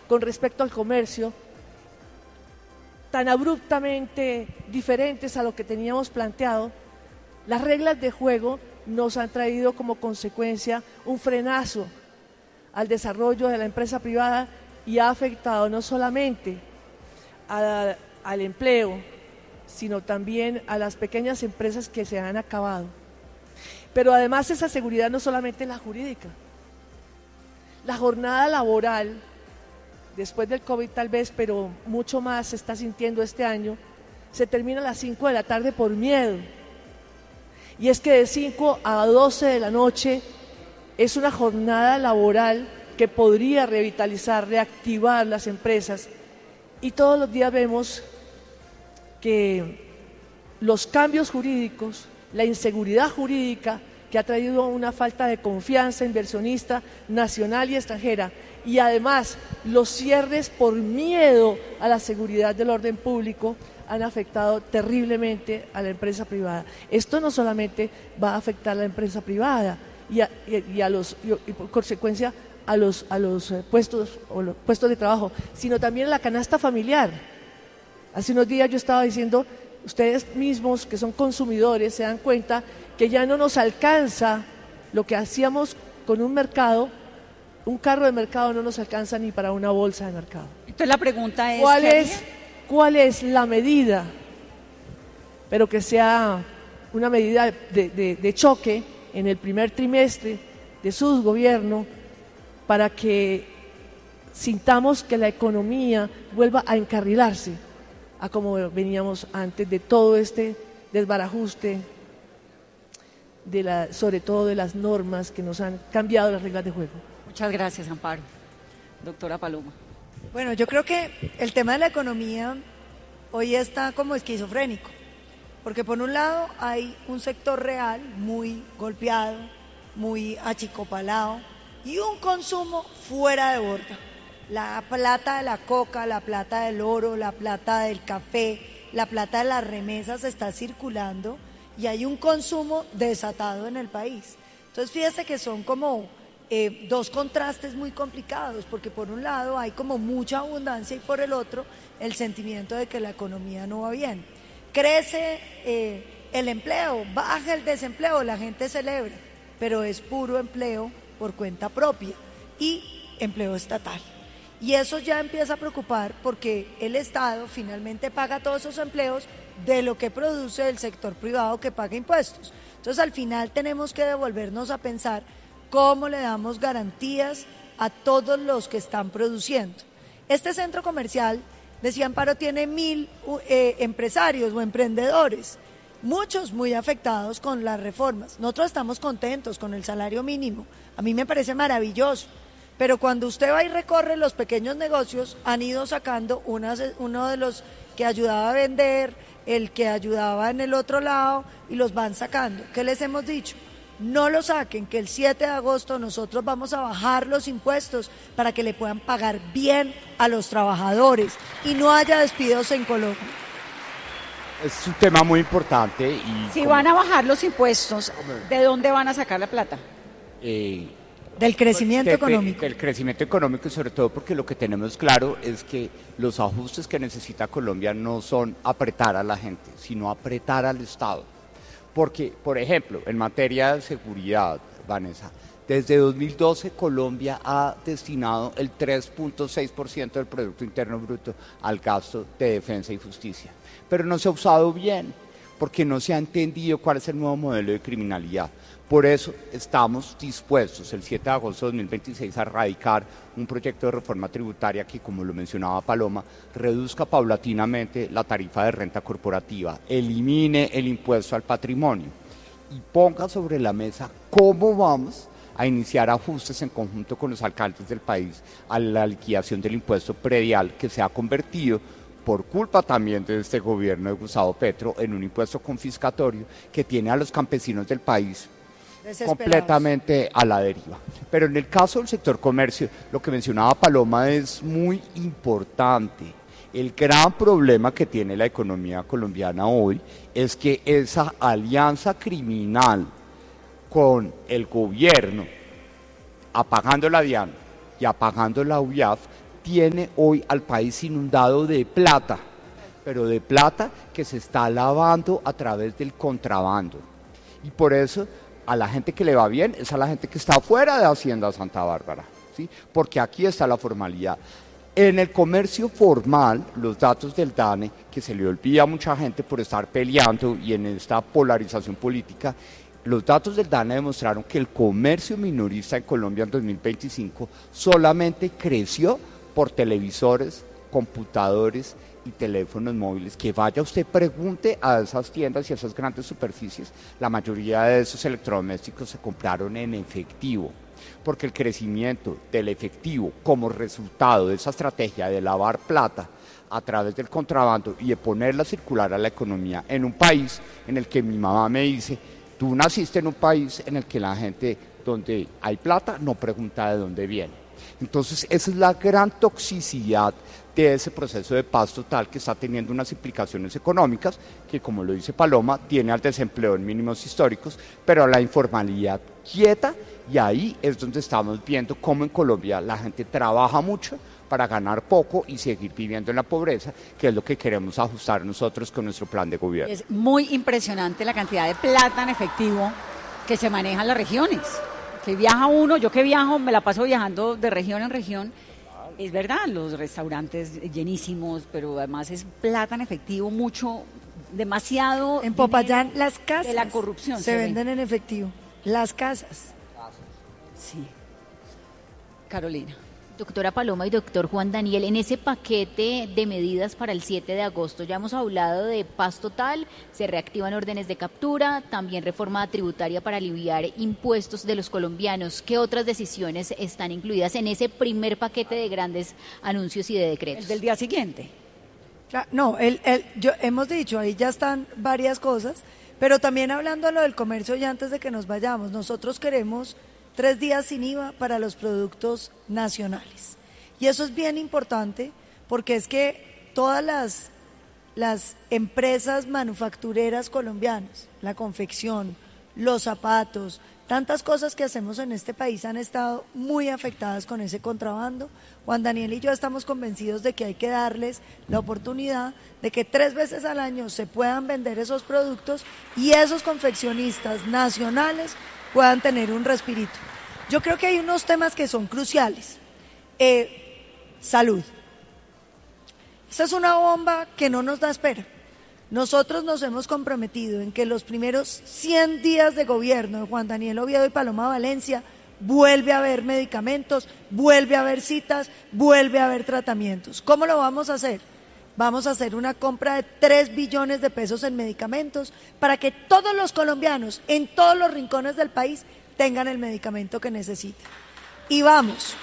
con respecto al comercio, tan abruptamente diferentes a lo que teníamos planteado, las reglas de juego nos han traído como consecuencia un frenazo al desarrollo de la empresa privada y ha afectado no solamente al empleo, sino también a las pequeñas empresas que se han acabado. Pero además esa seguridad no solamente es la jurídica. La jornada laboral, después del COVID tal vez, pero mucho más se está sintiendo este año, se termina a las 5 de la tarde por miedo. Y es que de 5 a 12 de la noche es una jornada laboral que podría revitalizar, reactivar las empresas. Y todos los días vemos que los cambios jurídicos, la inseguridad jurídica que ha traído una falta de confianza inversionista nacional y extranjera, y además los cierres por miedo a la seguridad del orden público han afectado terriblemente a la empresa privada. Esto no solamente va a afectar a la empresa privada y por consecuencia a los puestos de trabajo, sino también a la canasta familiar. Hace unos días yo estaba diciendo, ustedes mismos que son consumidores se dan cuenta que ya no nos alcanza lo que hacíamos con un mercado, un carro de mercado no nos alcanza ni para una bolsa de mercado. Entonces la pregunta es, ¿cuál es la medida? Pero que sea una medida de choque en el primer trimestre de su gobierno para que sintamos que la economía vuelva a encarrilarse a como veníamos antes de todo este desbarajuste, sobre todo de las normas que nos han cambiado las reglas de juego. Muchas gracias, Amparo. Doctora Paloma. Bueno, yo creo que el tema de la economía hoy está como esquizofrénico, porque por un lado hay un sector real muy golpeado, muy achicopalado y un consumo fuera de borda. La plata de la coca, la plata del oro, la plata del café, la plata de las remesas está circulando y hay un consumo desatado en el país. Entonces fíjese que son como dos contrastes muy complicados, porque por un lado hay como mucha abundancia y por el otro el sentimiento de que la economía no va bien. Crece el empleo, baja el desempleo, la gente celebra, pero es puro empleo por cuenta propia y empleo estatal. Y eso ya empieza a preocupar porque el Estado finalmente paga todos esos empleos de lo que produce el sector privado que paga impuestos. Entonces al final tenemos que devolvernos a pensar cómo le damos garantías a todos los que están produciendo. Este centro comercial, decía Amparo, tiene 1.000 empresarios o emprendedores, muchos muy afectados con las reformas. Nosotros estamos contentos con el salario mínimo, a mí me parece maravilloso. Pero cuando usted va y recorre los pequeños negocios, han ido sacando uno de los que ayudaba a vender, el que ayudaba en el otro lado, y los van sacando. ¿Qué les hemos dicho? No lo saquen, que el 7 de agosto nosotros vamos a bajar los impuestos para que le puedan pagar bien a los trabajadores y no haya despidos en Colombia. Es un tema muy importante. Y si van a bajar los impuestos, ¿de dónde van a sacar la plata? Del crecimiento económico. Del crecimiento económico, y sobre todo porque lo que tenemos claro es que los ajustes que necesita Colombia no son apretar a la gente, sino apretar al Estado. Porque, por ejemplo, en materia de seguridad, Vanessa, desde 2012 Colombia ha destinado el 3.6% del Producto Interno Bruto al gasto de defensa y justicia. Pero no se ha usado bien, porque no se ha entendido cuál es el nuevo modelo de criminalidad. Por eso estamos dispuestos el 7 de agosto de 2026 a radicar un proyecto de reforma tributaria que, como lo mencionaba Paloma, reduzca paulatinamente la tarifa de renta corporativa, elimine el impuesto al patrimonio y ponga sobre la mesa cómo vamos a iniciar ajustes en conjunto con los alcaldes del país a la liquidación del impuesto predial que se ha convertido, por culpa también de este gobierno de Gustavo Petro, en un impuesto confiscatorio que tiene a los campesinos del país completamente a la deriva. Pero en el caso del sector comercio, lo que mencionaba Paloma es muy importante. El gran problema que tiene la economía colombiana hoy es que esa alianza criminal con el gobierno, apagando la DIAN y apagando la UIAF, tiene hoy al país inundado de plata, pero de plata que se está lavando a través del contrabando. Y por eso a la gente que le va bien es a la gente que está fuera de Hacienda Santa Bárbara, ¿sí? Porque aquí está la formalidad. En el comercio formal, los datos del DANE, que se le olvida a mucha gente por estar peleando y en esta polarización política, los datos del DANE demostraron que el comercio minorista en Colombia en 2025 solamente creció por televisores, computadores y teléfonos móviles. Que vaya usted, pregunte a esas tiendas y a esas grandes superficies, la mayoría de esos electrodomésticos se compraron en efectivo, porque el crecimiento del efectivo como resultado de esa estrategia de lavar plata a través del contrabando y de ponerla a circular a la economía en un país en el que mi mamá me dice, tú naciste en un país en el que la gente donde hay plata no pregunta de dónde viene. Entonces esa es la gran toxicidad de ese proceso de paz total que está teniendo unas implicaciones económicas que, como lo dice Paloma, tiene al desempleo en mínimos históricos, pero a la informalidad quieta, y ahí es donde estamos viendo cómo en Colombia la gente trabaja mucho para ganar poco y seguir viviendo en la pobreza, que es lo que queremos ajustar nosotros con nuestro plan de gobierno. Es muy impresionante la cantidad de plata en efectivo que se maneja en las regiones. Que viaja uno, yo que viajo, me la paso viajando de región en región. Es verdad, los restaurantes llenísimos, pero además es plata en efectivo, mucho, demasiado. En Popayán las casas de la corrupción se venden en efectivo, las casas. Sí. Carolina. Doctora Paloma y doctor Juan Daniel, en ese paquete de medidas para el 7 de agosto ya hemos hablado de paz total, se reactivan órdenes de captura, también reforma tributaria para aliviar impuestos de los colombianos. ¿Qué otras decisiones están incluidas en ese primer paquete de grandes anuncios y de decretos? El del día siguiente. No, hemos dicho, ahí ya están varias cosas, pero también hablando de lo del comercio, ya antes de que nos vayamos, nosotros queremos 3 días sin IVA para los productos nacionales. Y eso es bien importante porque es que todas las empresas manufactureras colombianas, la confección, los zapatos, tantas cosas que hacemos en este país han estado muy afectadas con ese contrabando. Juan Daniel y yo estamos convencidos de que hay que darles la oportunidad de que 3 veces al año se puedan vender esos productos y esos confeccionistas nacionales puedan tener un respirito. Yo creo que hay unos temas que son cruciales. Salud. Esta es una bomba que no nos da espera. Nosotros nos hemos comprometido en que los primeros 100 días de gobierno de Juan Daniel Oviedo y Paloma Valencia vuelve a haber medicamentos, vuelve a haber citas, vuelve a haber tratamientos. ¿Cómo lo vamos a hacer? Vamos a hacer una compra de 3 billones de pesos en medicamentos para que todos los colombianos en todos los rincones del país tengan el medicamento que necesitan. Y vamos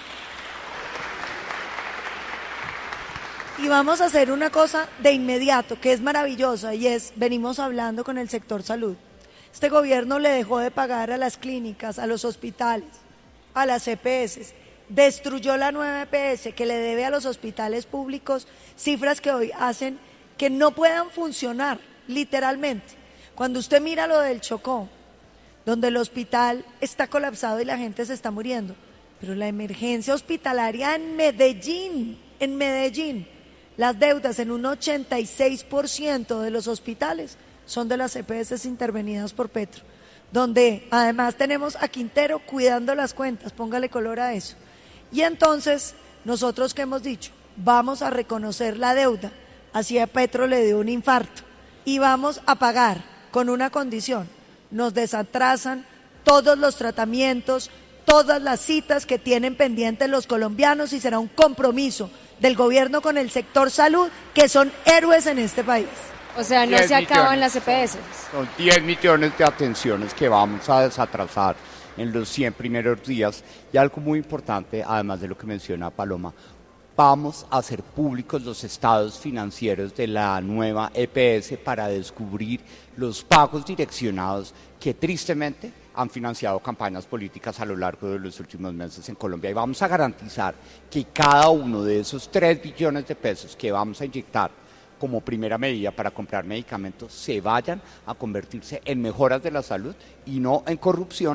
a hacer una cosa de inmediato que es maravillosa y es, venimos hablando con el sector salud. Este gobierno le dejó de pagar a las clínicas, a los hospitales, a las EPS, destruyó la nueva EPS que le debe a los hospitales públicos cifras que hoy hacen que no puedan funcionar, literalmente. Cuando usted mira lo del Chocó, donde el hospital está colapsado y la gente se está muriendo, pero la emergencia hospitalaria en Medellín, las deudas en un 86% de los hospitales son de las EPS intervenidas por Petro, donde además tenemos a Quintero cuidando las cuentas, póngale color a eso. Y entonces, nosotros que hemos dicho, vamos a reconocer la deuda, así a Petro le dio un infarto, y vamos a pagar con una condición, nos desatrasan todos los tratamientos, todas las citas que tienen pendientes los colombianos y será un compromiso del gobierno con el sector salud, que son héroes en este país. O sea, no se acaban las EPS. Son 10 millones de atenciones que vamos a desatrasar en los 100 primeros días. Y algo muy importante, además de lo que menciona Paloma, vamos a hacer públicos los estados financieros de la nueva EPS para descubrir los pagos direccionados que tristemente han financiado campañas políticas a lo largo de los últimos meses en Colombia. Y vamos a garantizar que cada uno de esos 3 billones de pesos que vamos a inyectar como primera medida para comprar medicamentos se vayan a convertirse en mejoras de la salud y no en corrupción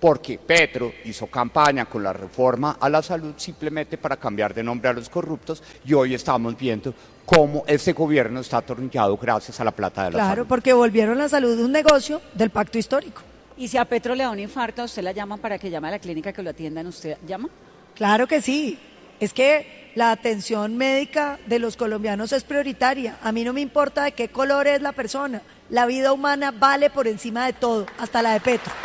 porque Petro hizo campaña con la reforma a la salud simplemente para cambiar de nombre a los corruptos, y hoy estamos viendo cómo este gobierno está atornillado gracias a la plata de la salud. Claro, porque volvieron la salud un negocio del pacto histórico. Y si a Petro le da un infarto, ¿a usted la llaman para que llame a la clínica que lo atiendan? ¿Usted llama? Claro que sí. Es que la atención médica de los colombianos es prioritaria. A mí no me importa de qué color es la persona. La vida humana vale por encima de todo, hasta la de Petro.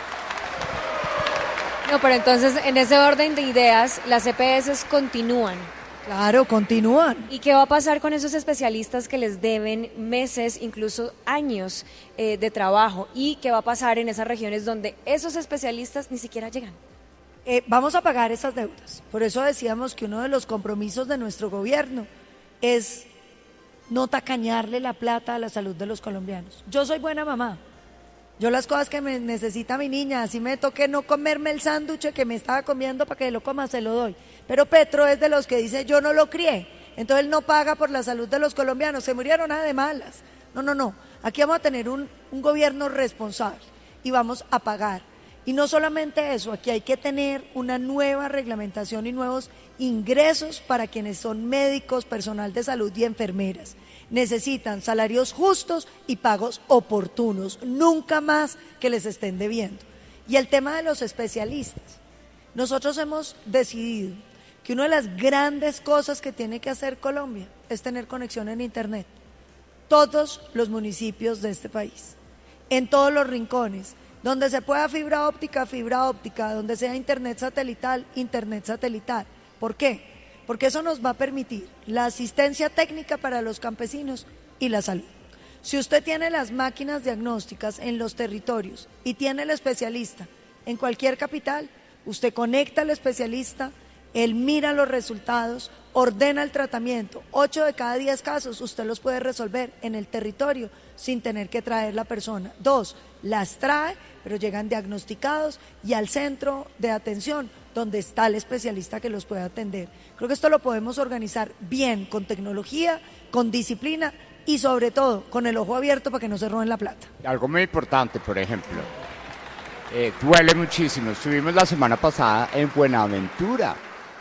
No, pero entonces, en ese orden de ideas, las EPS continúan. Claro, continúan. ¿Y qué va a pasar con esos especialistas que les deben meses, incluso años de trabajo? ¿Y qué va a pasar en esas regiones donde esos especialistas ni siquiera llegan? Vamos a pagar esas deudas. Por eso decíamos que uno de los compromisos de nuestro gobierno es no tacañarle la plata a la salud de los colombianos. Yo soy buena mamá. Yo las cosas que me necesita mi niña, así me toque no comerme el sándwich que me estaba comiendo para que lo coma, se lo doy. Pero Petro es de los que dice, yo no lo crié, entonces él no paga por la salud de los colombianos, se murieron nada de malas. No. Aquí vamos a tener un gobierno responsable y vamos a pagar. Y no solamente eso, aquí hay que tener una nueva reglamentación y nuevos ingresos para quienes son médicos, personal de salud y enfermeras. Necesitan salarios justos y pagos oportunos, nunca más que les estén debiendo. Y el tema de los especialistas. Nosotros hemos decidido que una de las grandes cosas que tiene que hacer Colombia es tener conexión en Internet. Todos los municipios de este país, en todos los rincones, donde se pueda fibra óptica, donde sea internet satelital. ¿Por qué? Porque eso nos va a permitir la asistencia técnica para los campesinos y la salud. Si usted tiene las máquinas diagnósticas en los territorios y tiene el especialista en cualquier capital, usted conecta al especialista, él mira los resultados, ordena el tratamiento. 8 de cada 10 casos usted los puede resolver en el territorio sin tener que traer la persona. 2, las trae, pero llegan diagnosticados y al centro de atención donde está el especialista que los puede atender. Creo que esto lo podemos organizar bien, con tecnología, con disciplina y sobre todo con el ojo abierto para que no se roben la plata. Algo muy importante, por ejemplo, duele muchísimo. Estuvimos la semana pasada en Buenaventura.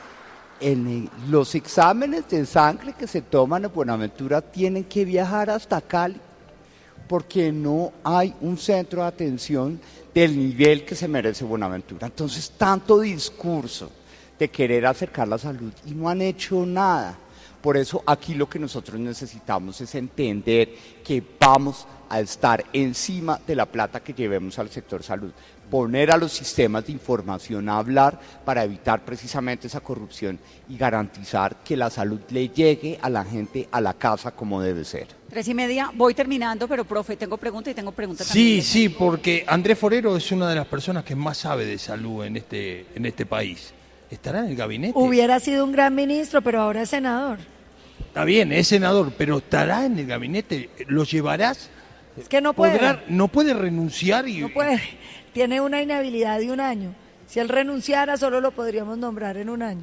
Los exámenes de sangre que se toman en Buenaventura tienen que viajar hasta Cali porque no hay un centro de atención del nivel que se merece Buenaventura. Entonces, tanto discurso de querer acercar la salud y no han hecho nada. Por eso aquí lo que nosotros necesitamos es entender que vamos a estar encima de la plata que llevemos al sector salud, poner a los sistemas de información a hablar para evitar precisamente esa corrupción y garantizar que la salud le llegue a la gente a la casa como debe ser. 3:30, voy terminando, pero profe, tengo pregunta y tengo pregunta también. Sí, porque Andrés Forero es una de las personas que más sabe de salud en este país. ¿Estará en el gabinete? Hubiera sido un gran ministro, pero ahora es senador. Está bien, es senador, pero ¿estará en el gabinete? ¿Lo llevarás? Es que no puede. No puede renunciar y... No puede. Tiene una inhabilidad de 1 año. Si él renunciara, solo lo podríamos nombrar en 1 año.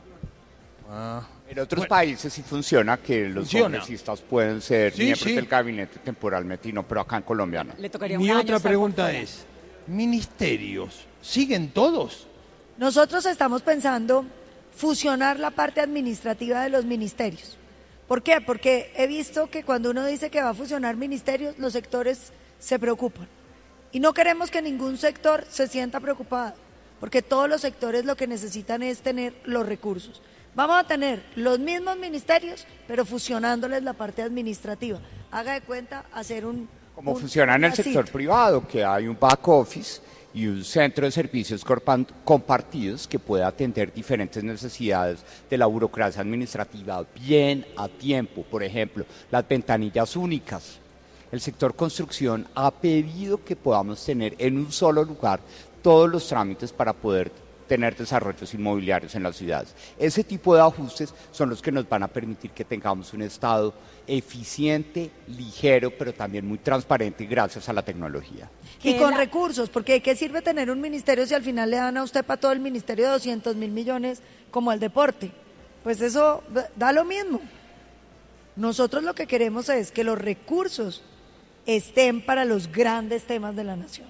En otros países sí funciona que los congresistas pueden ser miembros del gabinete temporalmente y no, pero acá en Colombia no. Le tocaría Mi otra pregunta es, ¿ministerios siguen todos? Nosotros estamos pensando fusionar la parte administrativa de los ministerios. ¿Por qué? Porque he visto que cuando uno dice que va a fusionar ministerios, los sectores se preocupan. Y no queremos que ningún sector se sienta preocupado, porque todos los sectores lo que necesitan es tener los recursos. Vamos a tener los mismos ministerios, pero fusionándoles la parte administrativa. Haga de cuenta hacer como funciona en el sector privado, que hay un back office y un centro de servicios compartidos que puede atender diferentes necesidades de la burocracia administrativa bien a tiempo. Por ejemplo, las ventanillas únicas. El sector construcción ha pedido que podamos tener en un solo lugar todos los trámites para poder tener desarrollos inmobiliarios en las ciudades. Ese tipo de ajustes son los que nos van a permitir que tengamos un Estado eficiente, ligero, pero también muy transparente gracias a la tecnología. Y con recursos, porque ¿de qué sirve tener un ministerio si al final le dan a usted para todo el ministerio 200.000 millones como al deporte? Pues eso da lo mismo. Nosotros lo que queremos es que los recursos estén para los grandes temas de la nación.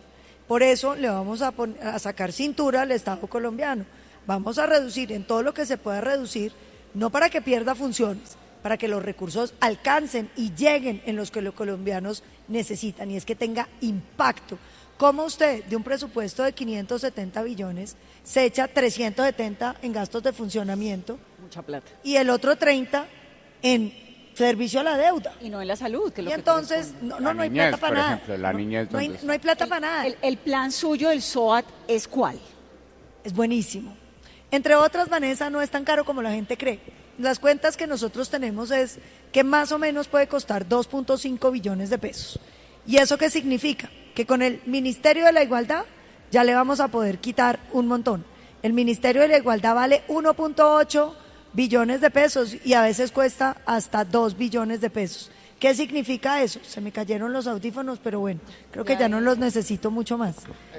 Por eso le vamos a sacar cintura al Estado colombiano. Vamos a reducir en todo lo que se pueda reducir, no para que pierda funciones, para que los recursos alcancen y lleguen en los que los colombianos necesitan, y es que tenga impacto. ¿Cómo usted, de un presupuesto de 570 billones, se echa 370 en gastos de funcionamiento? Mucha plata. Y el otro 30 en servicio a la deuda. Y no en la salud, que es lo Y que entonces, corresponde. no hay plata para nada. Ejemplo, la niñez, no hay plata para nada. El plan suyo del SOAT es ¿cuál? Es buenísimo. Entre otras, Vanessa, no es tan caro como la gente cree. Las cuentas que nosotros tenemos es que más o menos puede costar 2.5 billones de pesos. ¿Y eso qué significa? Que con el Ministerio de la Igualdad ya le vamos a poder quitar un montón. El Ministerio de la Igualdad vale 1.8 billones de pesos y a veces cuesta hasta 2 billones de pesos. ¿Qué significa eso? Se me cayeron los audífonos, pero bueno, creo que ya no los necesito mucho más.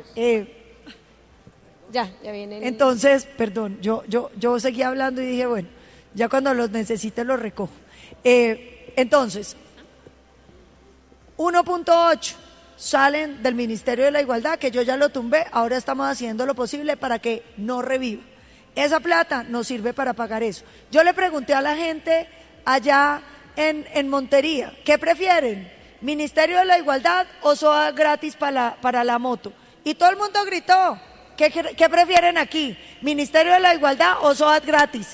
Ya vienen. Entonces, perdón, yo seguía hablando y dije, bueno, ya cuando los necesite los recojo. Entonces, 1.8 salen del Ministerio de la Igualdad, que yo ya lo tumbé, ahora estamos haciendo lo posible para que no reviva. Esa plata nos sirve para pagar eso. Yo le pregunté a la gente allá en Montería, ¿qué prefieren? ¿Ministerio de la Igualdad o SOAT gratis para la moto? Y todo el mundo gritó, ¿qué prefieren aquí? ¿Ministerio de la Igualdad o SOAT gratis?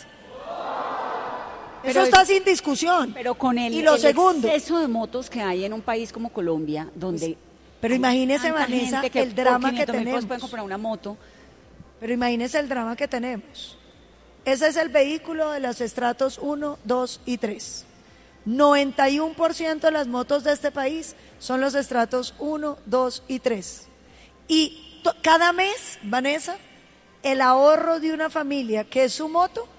Eso está sin discusión. Pero con el exceso de motos que hay en un país como Colombia, donde... Pero imagínese, Vanessa, el drama que tenemos. Pueden comprar una moto. Pero imagínese el drama que tenemos. Ese es el vehículo de los estratos 1, 2 y 3. 91% de las motos de este país son los estratos 1, 2 y 3. Y cada mes, Vanessa, el ahorro de una familia que es su moto,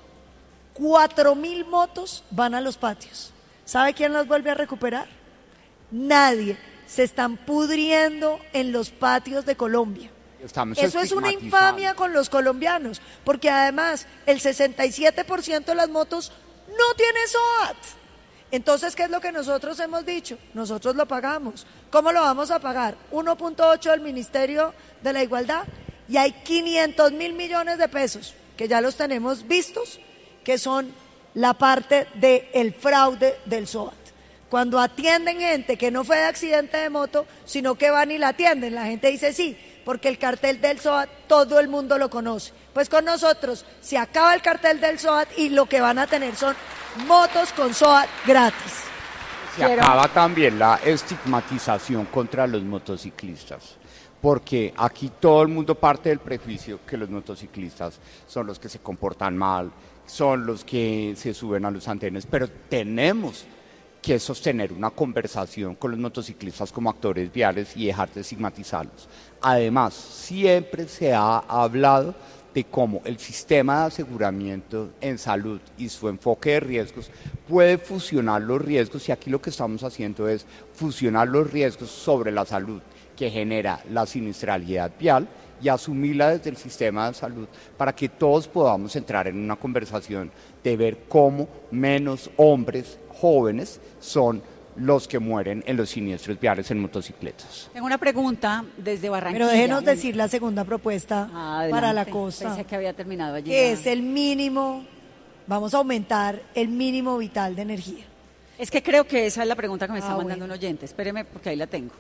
4.000 motos van a los patios. ¿Sabe quién las vuelve a recuperar? Nadie. Se están pudriendo en los patios de Colombia. Eso es una infamia con los colombianos, porque además el 67% de las motos no tiene SOAT. Entonces, ¿qué es lo que nosotros hemos dicho? Nosotros lo pagamos. ¿Cómo lo vamos a pagar? 1.8 del Ministerio de la Igualdad y hay 500.000 millones de pesos que ya los tenemos vistos, que son la parte del fraude del SOAT. Cuando atienden gente que no fue de accidente de moto, sino que van y la atienden, la gente dice sí, porque el cartel del SOAT todo el mundo lo conoce. Pues con nosotros se acaba el cartel del SOAT y lo que van a tener son motos con SOAT gratis. Se acaba también la estigmatización contra los motociclistas, porque aquí todo el mundo parte del prejuicio que los motociclistas son los que se comportan mal, son los que se suben a los andenes, pero tenemos que sostener una conversación con los motociclistas como actores viales y dejar de estigmatizarlos. Además, siempre se ha hablado de cómo el sistema de aseguramiento en salud y su enfoque de riesgos puede fusionar los riesgos, y aquí lo que estamos haciendo es fusionar los riesgos sobre la salud que genera la siniestralidad vial y asumirla desde el sistema de salud para que todos podamos entrar en una conversación de ver cómo menos hombres jóvenes son los que mueren en los siniestros viales en motocicletas. Tengo una pregunta desde Barranquilla. Pero déjenos decir la segunda propuesta para la costa. Pensé que había terminado allí. Que es el mínimo, vamos a aumentar el mínimo vital de energía. Es que creo que esa es la pregunta que me está mandando un oyente. Espéreme porque ahí la tengo.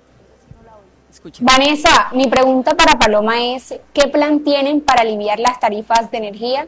Escuchen. Vanessa, mi pregunta para Paloma es, ¿qué plan tienen para aliviar las tarifas de energía?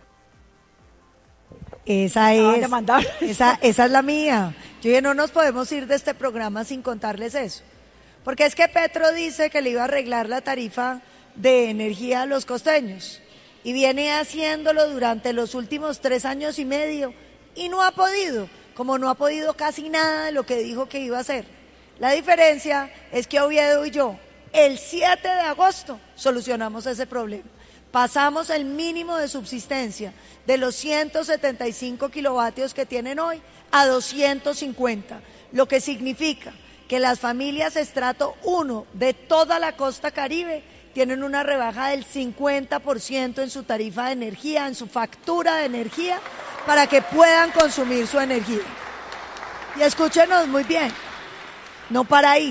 Esa es la mía. Yo dije, no nos podemos ir de este programa sin contarles eso. Porque es que Petro dice que le iba a arreglar la tarifa de energía a los costeños. Y viene haciéndolo durante los últimos 3 años y medio. Y no ha podido, como no ha podido casi nada de lo que dijo que iba a hacer. La diferencia es que Oviedo y yo, el 7 de agosto, solucionamos ese problema. Pasamos el mínimo de subsistencia de los 175 kilovatios que tienen hoy a 250, lo que significa que las familias estrato 1 de toda la costa Caribe tienen una rebaja del 50% en su tarifa de energía, en su factura de energía, para que puedan consumir su energía. Y escúchenos muy bien, no para ahí.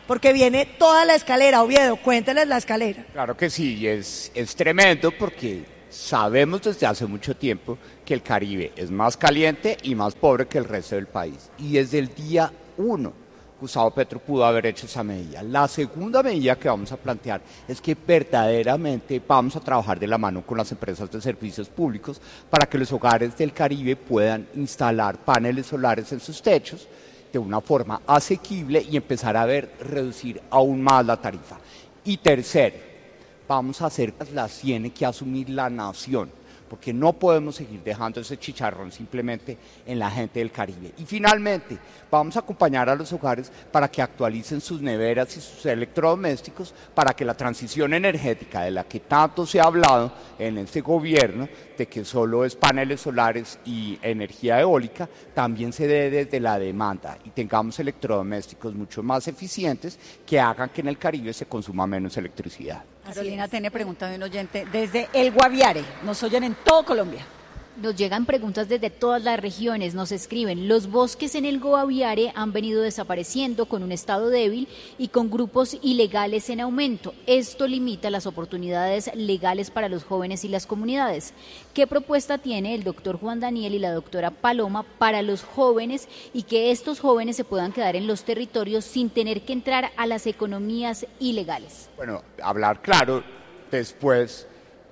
porque viene toda la escalera. Oviedo, cuénteles la escalera. Claro que sí, y es tremendo porque sabemos desde hace mucho tiempo que el Caribe es más caliente y más pobre que el resto del país. Y desde el día 1, Gustavo Petro pudo haber hecho esa medida. La segunda medida que vamos a plantear es que verdaderamente vamos a trabajar de la mano con las empresas de servicios públicos para que los hogares del Caribe puedan instalar paneles solares en sus techos de una forma asequible y empezar a reducir aún más la tarifa. Y tercero, vamos a hacer las tiene que asumir la nación, porque no podemos seguir dejando ese chicharrón simplemente en la gente del Caribe. Y finalmente, vamos a acompañar a los hogares para que actualicen sus neveras y sus electrodomésticos para que la transición energética de la que tanto se ha hablado en este gobierno, de que solo es paneles solares y energía eólica, también se dé desde la demanda y tengamos electrodomésticos mucho más eficientes que hagan que en el Caribe se consuma menos electricidad. Carolina tiene pregunta de un oyente desde El Guaviare. Nos oyen en todo Colombia. Nos llegan preguntas desde todas las regiones, nos escriben, los bosques en el Guaviare han venido desapareciendo con un estado débil y con grupos ilegales en aumento. Esto limita las oportunidades legales para los jóvenes y las comunidades. ¿Qué propuesta tiene el doctor Juan Daniel y la doctora Paloma para los jóvenes y que estos jóvenes se puedan quedar en los territorios sin tener que entrar a las economías ilegales? Bueno, hablar claro después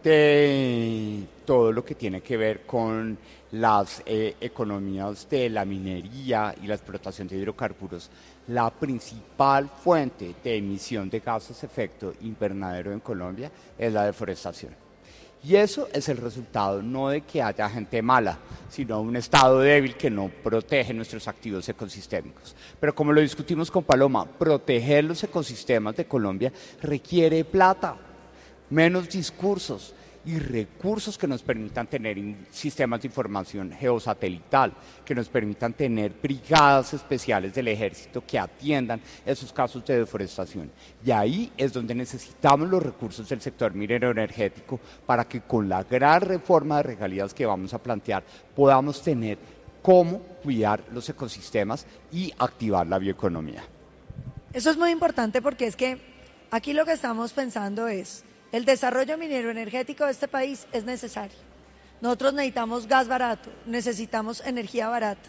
de todo lo que tiene que ver con las economías de la minería y la explotación de hidrocarburos, la principal fuente de emisión de gases de efecto invernadero en Colombia es la deforestación. Y eso es el resultado no de que haya gente mala, sino un estado débil que no protege nuestros activos ecosistémicos. Pero como lo discutimos con Paloma, proteger los ecosistemas de Colombia requiere plata, menos discursos y recursos que nos permitan tener sistemas de información geosatelital, que nos permitan tener brigadas especiales del ejército que atiendan esos casos de deforestación. Y ahí es donde necesitamos los recursos del sector minero energético para que con la gran reforma de regalías que vamos a plantear podamos tener cómo cuidar los ecosistemas y activar la bioeconomía. Eso es muy importante porque es que aquí lo que estamos pensando es el desarrollo minero energético de este país es necesario. Nosotros necesitamos gas barato, necesitamos energía barata.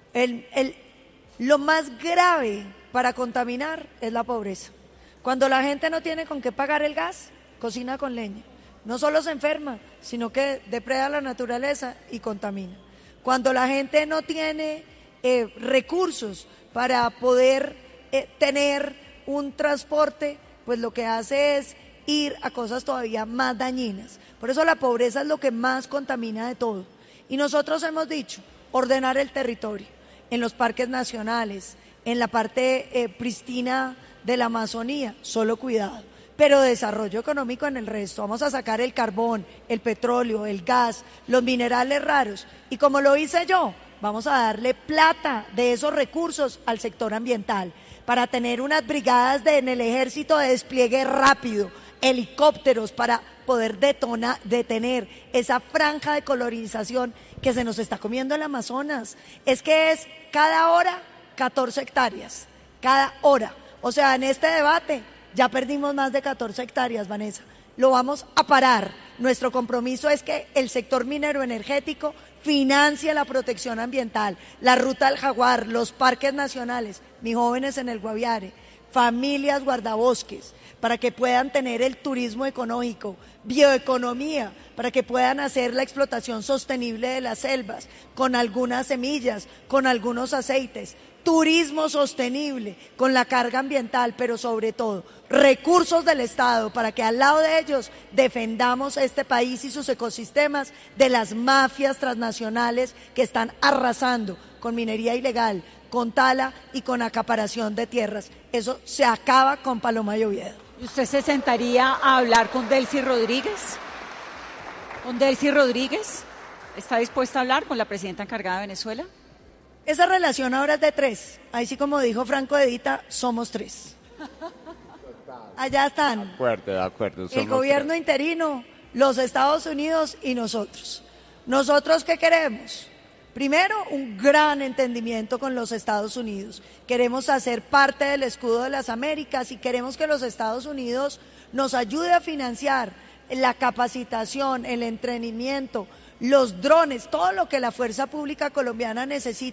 Lo más grave para contaminar es la pobreza. Cuando la gente no tiene con qué pagar el gas, cocina con leña. No solo se enferma, sino que depreda la naturaleza y contamina. Cuando la gente no tiene recursos para poder tener un transporte, pues lo que hace es ir a cosas todavía más dañinas. Por eso la pobreza es lo que más contamina de todo. Y nosotros hemos dicho, ordenar el territorio, en los parques nacionales, en la parte pristina de la Amazonía, solo cuidado. Pero desarrollo económico en el resto. Vamos a sacar el carbón, el petróleo, el gas, los minerales raros. Y como lo hice yo, vamos a darle plata de esos recursos al sector ambiental para tener unas brigadas en el ejército de despliegue rápido, helicópteros para poder detener esa franja de colonización que se nos está comiendo el Amazonas. Es que es cada hora 14 hectáreas, cada hora. O sea, en este debate ya perdimos más de 14 hectáreas, Vanessa. Lo vamos a parar. Nuestro compromiso es que el sector minero energético financie la protección ambiental, la Ruta del Jaguar, los parques nacionales, mis jóvenes en el Guaviare, familias guardabosques, para que puedan tener el turismo económico, bioeconomía, para que puedan hacer la explotación sostenible de las selvas, con algunas semillas, con algunos aceites, turismo sostenible, con la carga ambiental, pero sobre todo recursos del Estado para que al lado de ellos defendamos este país y sus ecosistemas de las mafias transnacionales que están arrasando con minería ilegal, con tala y con acaparación de tierras. Eso se acaba con Paloma y Oviedo. ¿Y usted se sentaría a hablar con Delcy Rodríguez? ¿Con Delcy Rodríguez? ¿Está dispuesta a hablar con la presidenta encargada de Venezuela? Esa relación ahora es de 3. Ahí sí, como dijo Franco Edita, somos 3. Allá están. De acuerdo. El gobierno interino, los Estados Unidos y nosotros. ¿Nosotros qué queremos? Primero, un gran entendimiento con los Estados Unidos. Queremos hacer parte del escudo de las Américas y queremos que los Estados Unidos nos ayude a financiar la capacitación, el entrenamiento, los drones, todo lo que la fuerza pública colombiana necesita